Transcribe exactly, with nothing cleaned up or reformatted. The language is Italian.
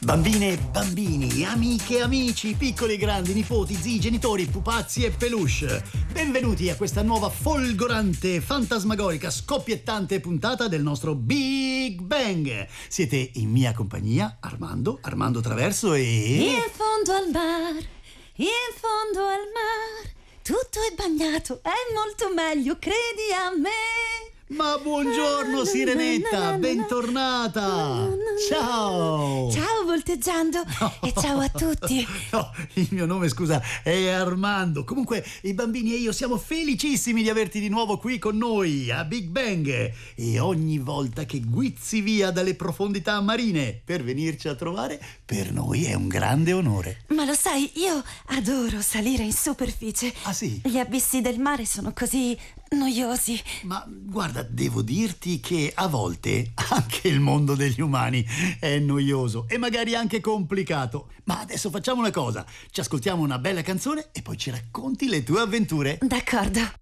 Bambine e bambini, amiche e amici, piccoli e grandi, nipoti, zii, genitori, pupazzi e peluche. Benvenuti a questa nuova folgorante, fantasmagorica, scoppiettante puntata del nostro Big Bang. Siete in mia compagnia, Armando, Armando Traverso e... In fondo al mare, in fondo al mare, tutto è bagnato, è molto meglio, credi a me. Ma buongiorno Sirenetta, bentornata! Ciao! Ciao volteggiando No. e ciao a tutti. No, il mio nome, scusa, è Armando. Comunque, i bambini e io siamo felicissimi di averti di nuovo qui con noi a Big Bang. E ogni volta che guizzi via dalle profondità marine per venirci a trovare, per noi è un grande onore. Ma lo sai, io adoro salire in superficie. Ah sì? Gli abissi del mare sono così noiosi. Ma guarda, devo dirti che a volte anche il mondo degli umani è noioso e magari anche complicato. Ma adesso facciamo una cosa, ci ascoltiamo una bella canzone e poi ci racconti le tue avventure. D'accordo.